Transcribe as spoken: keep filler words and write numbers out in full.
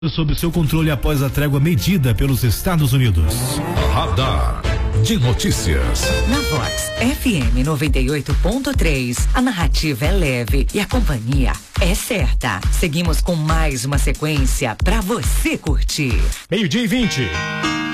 sob seu controle após a trégua medida pelos Estados Unidos. Radar de notícias. Na Vox F M noventa e oito ponto três, a narrativa é leve e a companhia é certa. Seguimos com mais uma sequência para você curtir. Meio-dia e vinte.